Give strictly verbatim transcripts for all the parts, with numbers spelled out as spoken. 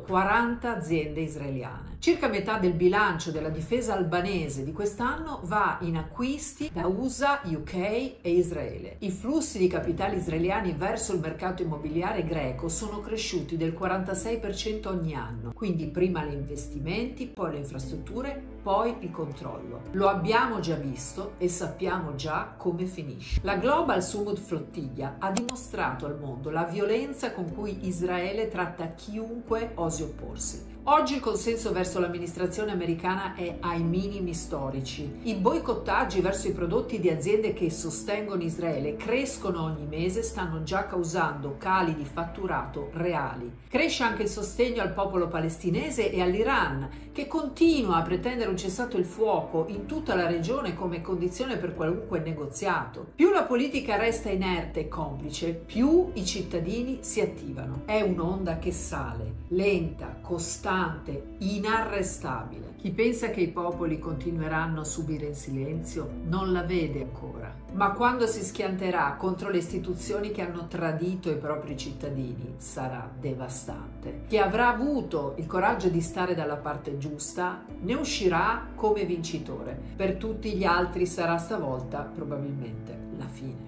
quaranta aziende israeliane. Circa metà del bilancio della difesa albanese di quest'anno va in acquisti da U S A, U K e Israele. I flussi di capitali israeliani verso il mercato immobiliare greco sono cresciuti del quarantasei per cento ogni anno, quindi prima gli investimenti, poi le infrastrutture, poi il controllo. Lo abbiamo già visto e sappiamo già come finisce. La Global Sumud Flottiglia ha dimostrato al mondo la violenza con cui Israele tratta chiunque osi opporsi. Oggi il consenso verso l'amministrazione americana è ai minimi storici. I boicottaggi verso i prodotti di aziende che sostengono Israele crescono ogni mese, stanno già causando cali di fatturato reali. Cresce anche il sostegno al popolo palestinese e all'Iran, che continua a pretendere un cessato il fuoco in tutta la regione come condizione per qualunque negoziato. Più la politica resta inerte e complice, più i cittadini si attivano. È un'onda che sale, lenta, costante, inarrestabile. Chi pensa che i popoli continueranno a subire in silenzio non la vede ancora. Ma quando si schianterà contro le istituzioni che hanno tradito i propri cittadini sarà devastante. Chi avrà avuto il coraggio di stare dalla parte giusta ne uscirà come vincitore. Per tutti gli altri sarà stavolta probabilmente la fine.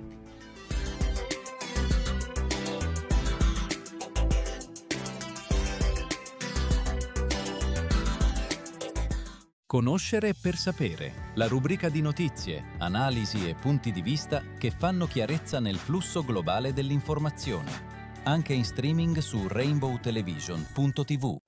Conoscere per sapere, la rubrica di notizie, analisi e punti di vista che fanno chiarezza nel flusso globale dell'informazione, anche in streaming su rainbow television punto tivù.